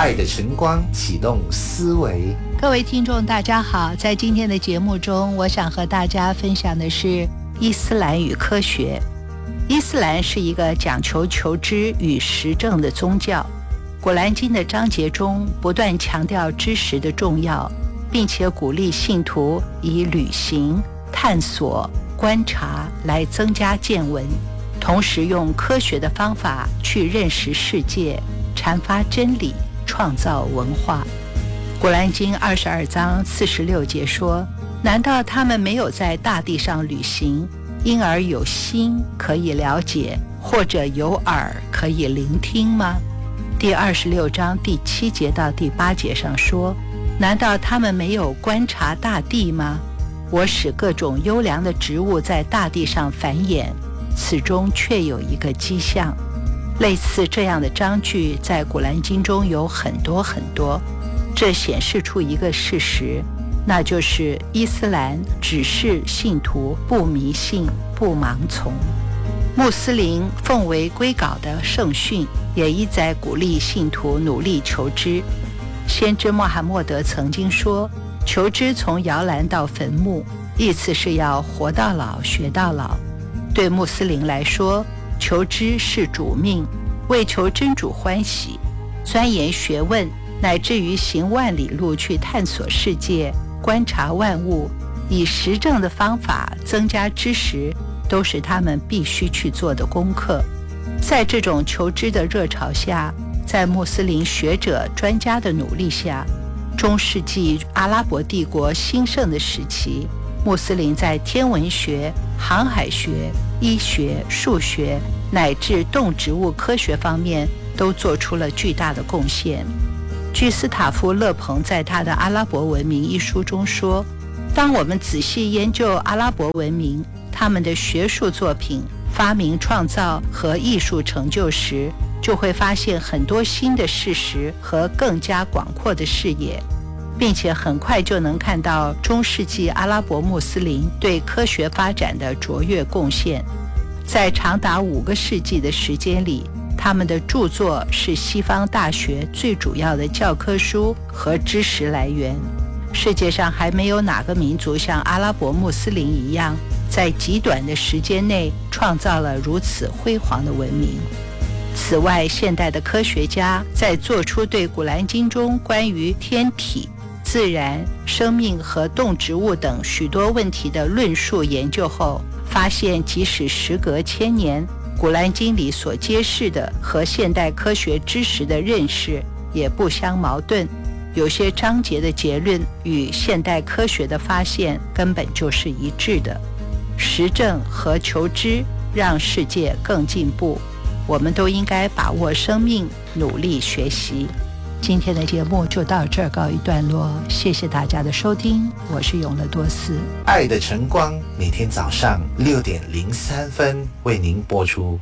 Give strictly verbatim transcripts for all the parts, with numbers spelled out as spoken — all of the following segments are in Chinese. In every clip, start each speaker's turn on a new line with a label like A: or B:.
A: 爱的晨光启动思维。
B: 各位听众大家好，在今天的节目中，我想和大家分享的是伊斯兰与科学。伊斯兰是一个讲求求知与实证的宗教，古兰经的章节中不断强调知识的重要，并且鼓励信徒以旅行、探索、观察来增加见闻，同时用科学的方法去认识世界，阐发真理，创造文化。古兰经二十二章四十六节说：难道他们没有在大地上旅行，因而有心可以了解，或者有耳可以聆听吗？第二十六章第七节到第八节上说：难道他们没有观察大地吗？我使各种优良的植物在大地上繁衍，此中却有一个迹象。类似这样的章句在古兰经中有很多很多，这显示出一个事实，那就是伊斯兰只是信徒不迷信、不盲从。穆斯林奉为圭诰的圣训也一再鼓励信徒努力求知。先知穆罕默德曾经说：求知从摇篮到坟墓，意思是要活到老学到老。对穆斯林来说，求知是主命，为求真主欢喜，钻研学问，乃至于行万里路去探索世界，观察万物，以实证的方法增加知识，都是他们必须去做的功课。在这种求知的热潮下，在穆斯林学者专家的努力下，中世纪阿拉伯帝国兴盛的时期，穆斯林在天文学、航海学、医学、数学乃至动植物科学方面都做出了巨大的贡献。居斯塔夫·勒庞在他的《阿拉伯文明》一书中说：当我们仔细研究阿拉伯文明，他们的学术作品、发明创造和艺术成就时，就会发现很多新的事实和更加广阔的视野，并且很快就能看到中世纪阿拉伯穆斯林对科学发展的卓越贡献。在长达五个世纪的时间里，他们的著作是西方大学最主要的教科书和知识来源。世界上还没有哪个民族像阿拉伯穆斯林一样，在极短的时间内创造了如此辉煌的文明。此外，现代的科学家在做出对古兰经中关于天体、自然、生命和动植物等许多问题的论述研究后，发现即使时隔千年，古兰经里所揭示的和现代科学知识的认识也不相矛盾，有些章节的结论与现代科学的发现根本就是一致的。实证和求知让世界更进步，我们都应该把握生命，努力学习。今天的节目就到这儿告一段落，谢谢大家的收听，我是永乐多斯。
A: 爱的晨光每天早上六点零三分为您播出。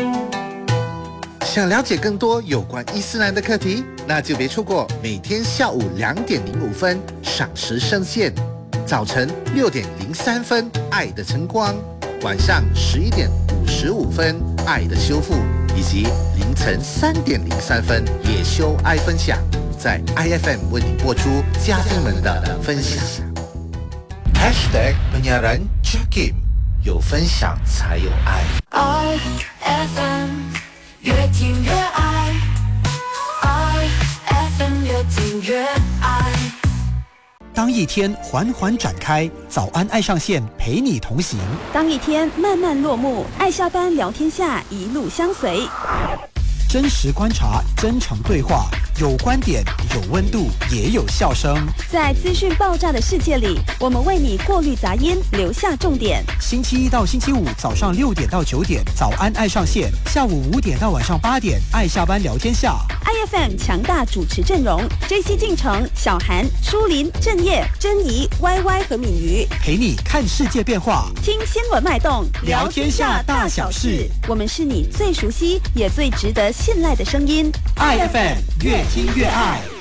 A: 想了解更多有关伊斯兰的课题，那就别错过每天下午两点零五分赏时声线，早晨六点零三分爱的晨光，晚上十一点五十五分爱的修复，以及凌晨三点零三分野修爱分享，在 I F M 为你播出嘉宾们的分享。Hashtag penyiaran Jakim， 有分享才有爱。
C: I F M 越听越爱 ，I F M 越听越爱。
D: 当一天缓缓展开，早安爱上线陪你同行；
E: 当一天慢慢落幕，爱下班聊天下一路相随。
D: 真实观察，真诚对话，有观点，有温度，也有笑声。
E: 在资讯爆炸的世界里，我们为你过滤杂音，留下重点。
D: 星期一到星期五早上六点到九点，早安爱上线；下午五点到晚上八点，爱下班聊天下。
E: I F M 强大主持阵容 ：J C 进城、小韩、舒林、郑业、珍怡、Y Y 和敏瑜，
D: 陪你看世界变化，
E: 听新闻脉动，
D: 聊天下大小事。
E: 我们是你最熟悉也最值得信赖的声音。
D: I F M 越听越爱。